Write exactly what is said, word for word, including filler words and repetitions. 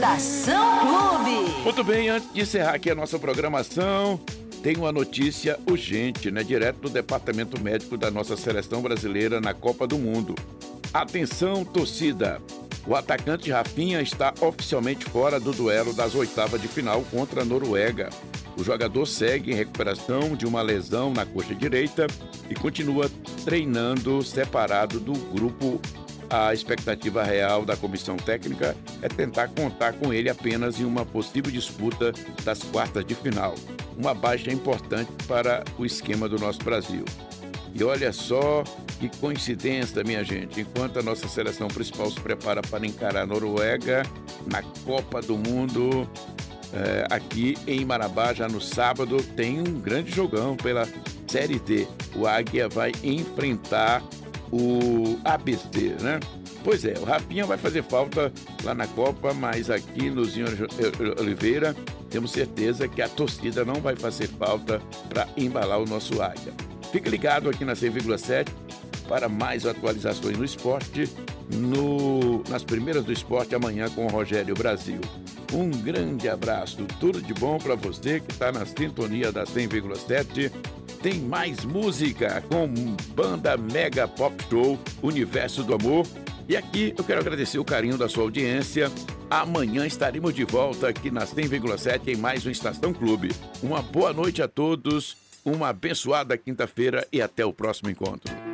Estação Clube. Muito bem, antes de encerrar aqui a nossa programação, tem uma notícia urgente, né? Direto do departamento médico da nossa seleção brasileira na Copa do Mundo. Atenção, torcida! O atacante Rafinha está oficialmente fora do duelo das oitavas de final contra a Noruega. O jogador segue em recuperação de uma lesão na coxa direita e continua treinando separado do grupo. A expectativa real da comissão técnica é tentar contar com ele apenas em uma possível disputa das quartas de final. Uma baixa importante para o esquema do nosso Brasil. E olha só que coincidência, minha gente. Enquanto a nossa seleção principal se prepara para encarar a Noruega na Copa do Mundo, é, aqui em Marabá, já no sábado, tem um grande jogão pela Série D. O Águia vai enfrentar o A B C, né? Pois é, o Rafinha vai fazer falta lá na Copa, mas aqui no Zinho Oliveira temos certeza que a torcida não vai fazer falta para embalar o nosso Águia. Fique ligado aqui na cem vírgula sete para mais atualizações no esporte, no, nas primeiras do esporte amanhã com o Rogério Brasil. Um grande abraço, tudo de bom para você que está na sintonia da cem vírgula sete. Tem mais música com Banda Mega Pop Show Universo do Amor. E aqui eu quero agradecer o carinho da sua audiência. Amanhã estaremos de volta aqui na cem vírgula sete em mais um Estação Clube. Uma boa noite a todos, uma abençoada quinta-feira e até o próximo encontro.